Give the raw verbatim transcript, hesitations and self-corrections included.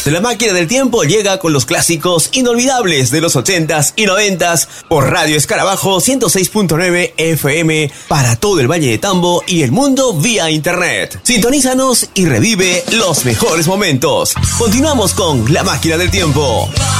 La Máquina del Tiempo llega con los clásicos inolvidables de los ochentas y noventas por Radio Escarabajo ciento seis punto nueve F M para todo el Valle de Tambo y el mundo vía internet. Sintonízanos y revive los mejores momentos. Continuamos con La Máquina del Tiempo.